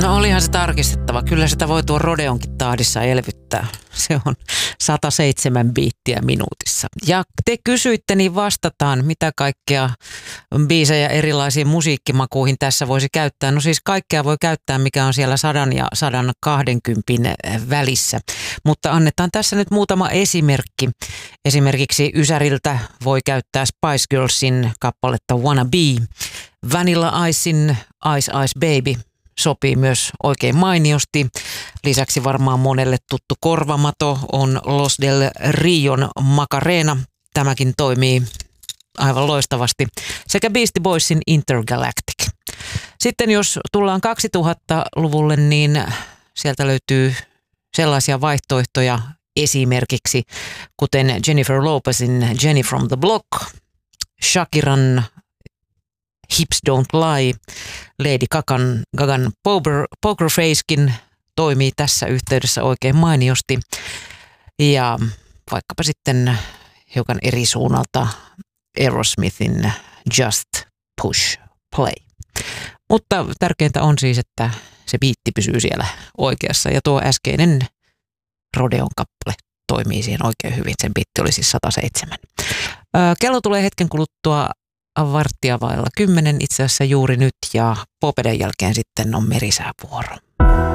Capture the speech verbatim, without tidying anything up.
No olihan se tarkistettava. Kyllä sitä voi tuon Rodeonkin tahdissa elvyttää. Se on sata seitsemän biittiä minuutissa. Ja te kysyitte, niin vastataan, mitä kaikkea biisejä erilaisiin musiikkimakuihin tässä voisi käyttää. No siis kaikkea voi käyttää, mikä on siellä sadan ja sadan kahdenkympin välissä. Mutta annetaan tässä nyt muutama esimerkki. Esimerkiksi Ysäriltä voi käyttää Spice Girlsin kappaletta Wanna Be. Vanilla Icein Ice Ice Baby sopii myös oikein mainiosti. Lisäksi varmaan monelle tuttu korvamato on Los del Rion Macarena. Tämäkin toimii aivan loistavasti. Sekä Beastie Boysin Intergalactic. Sitten jos tullaan kaksituhattaluvulle, niin sieltä löytyy sellaisia vaihtoehtoja esimerkiksi, kuten Jennifer Lopezin Jenny from the Block, Shakiran Hips Don't Lie, Lady Gagan, Gagan Poker, Poker Facekin toimii tässä yhteydessä oikein mainiosti. Ja vaikkapa sitten hiukan eri suunnalta Aerosmithin Just Push Play. Mutta tärkeintä on siis, että se biitti pysyy siellä oikeassa. Ja tuo äskeinen Rodeon kappale toimii siihen oikein hyvin. Sen biitti oli siis sata seitsemän. Kello tulee hetken kuluttua varttia vailla kymmenen itse asiassa juuri nyt, ja Popeden jälkeen sitten on merisäävuoro.